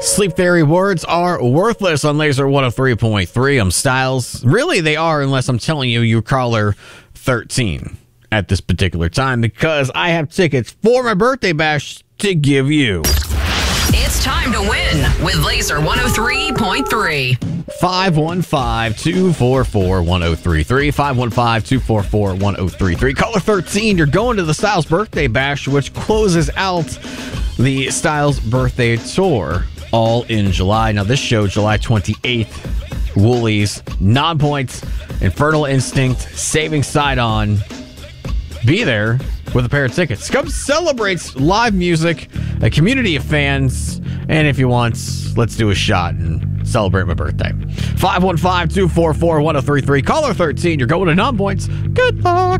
Sleep Theory words are worthless on Laser 103.3. I'm Styles. Really, they are, unless I'm telling you, you're caller 13 at this particular time, because I have tickets for my birthday bash to give you. It's time to win with Laser 103.3. 515-244-1033. 515-244-1033. Caller 13, you're going to the Styles Birthday Bash, which closes out the Styles Birthday Tour all in July. Now, this show, July 28th, Woolies, Non-Points, Infernal Instinct, Saving Sidon. Be there with a pair of tickets. Come celebrate live music, a community of fans, and if you want, let's do a shot and celebrate my birthday. 515-244-1033. Caller 13, you're going to Non-Points. Good luck.